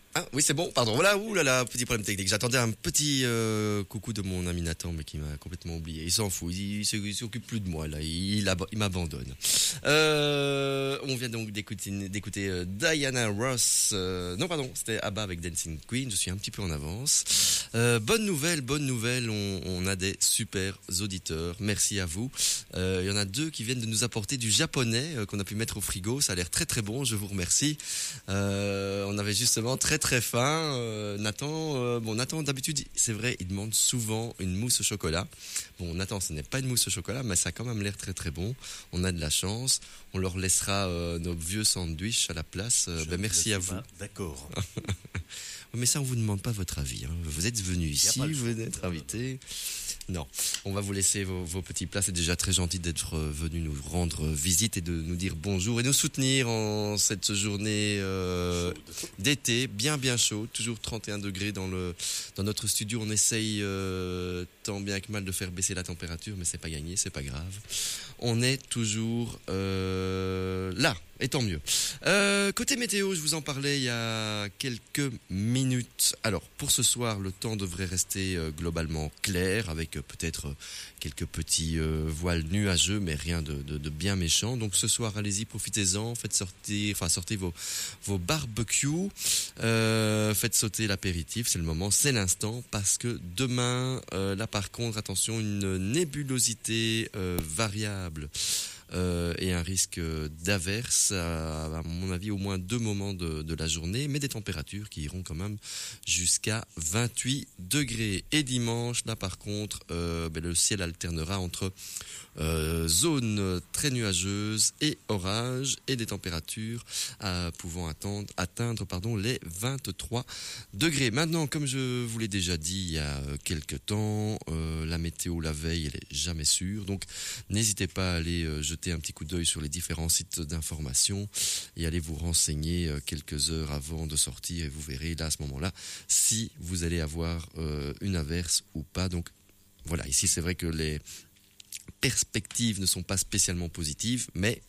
Ah oui, c'est bon, pardon. Voilà, ouh là là, petit problème technique. J'attendais un petit coucou de mon ami Nathan, mais qui m'a complètement oublié. Il s'en fout, il s'occupe plus de moi, là. Il m'abandonne. On vient donc d'écouter Diana Ross. Non, pardon, c'était ABBA avec Dancing Queen. Je suis un petit peu en avance. Bonne nouvelle, on a des super auditeurs. Merci à vous. Il y en a 2 qui viennent de nous apporter du japonais qu'on a pu mettre au frigo. Ça a l'air très très bon, je vous remercie. On avait justement très faim. Nathan d'habitude, c'est vrai, il demande souvent une mousse au chocolat. Bon, Nathan, ce n'est pas une mousse au chocolat, mais ça a quand même l'air très très bon. On a de la chance. On leur laissera nos vieux sandwichs à la place. Merci à vous. D'accord. Mais ça, on vous demande pas votre avis. Hein. Vous êtes venu ici, vous êtes invité. Non, on va vous laisser vos petits plats. C'est déjà très gentil d'être venu nous rendre visite et de nous dire bonjour et nous soutenir en cette journée d'été, bien chaud. Toujours 31 degrés dans notre studio. On essaye tant bien que mal de faire baisser la température, mais c'est pas gagné, c'est pas grave. On est toujours là, et tant mieux. Côté météo, je vous en parlais il y a quelques minutes. Alors, pour ce soir, le temps devrait rester globalement clair, avec peut-être quelques petits voiles nuageux, mais rien de bien méchant. Donc ce soir, allez-y, profitez-en, sortez vos barbecues, faites sauter l'apéritif, c'est le moment, c'est l'instant, parce que demain, là par contre, attention, une nébulosité variable. Et un risque d'averse à mon avis au moins 2 moments de la journée, mais des températures qui iront quand même jusqu'à 28 degrés. Et dimanche, là par contre, le ciel alternera entre zone très nuageuse et orage, et des températures pouvant atteindre les 23 degrés. Maintenant, comme je vous l'ai déjà dit il y a quelques temps, la météo la veille, elle est jamais sûre, donc n'hésitez pas à aller jeter un petit coup d'œil sur les différents sites d'information et allez vous renseigner quelques heures avant de sortir, et vous verrez là à ce moment-là si vous allez avoir une averse ou pas. Donc voilà, ici c'est vrai que les perspectives ne sont pas spécialement positives, mais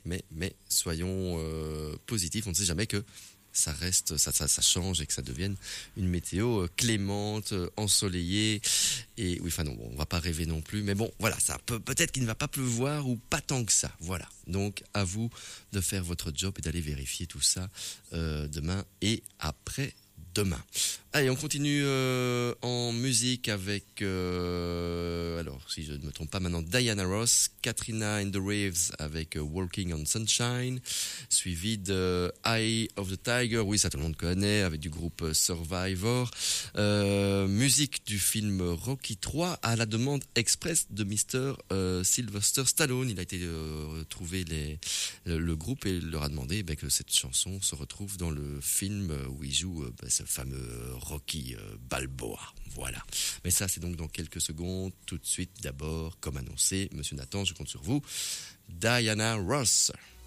soyons positifs, on ne sait jamais que ça reste, ça change et que ça devienne une météo clémente, ensoleillée. Et oui, enfin non, on va pas rêver non plus, mais bon, voilà, ça peut-être qu'il ne va pas pleuvoir ou pas tant que ça. Voilà. Donc à vous de faire votre job et d'aller vérifier tout ça demain et après demain. Allez, on continue en musique avec, alors si je ne me trompe pas maintenant, Diana Ross, Katrina and the Waves avec Walking on Sunshine, suivi de Eye of the Tiger, oui ça tout le monde connaît, avec du groupe Survivor, musique du film Rocky 3 à la demande express de Mr. Sylvester Stallone. Il a été trouvé le groupe et leur a demandé que cette chanson se retrouve dans le film où il joue ce fameux Rocky Balboa. Voilà. Mais ça, c'est donc dans quelques secondes. Tout de suite, d'abord, comme annoncé, Monsieur Nathan, je compte sur vous. Diana Ross.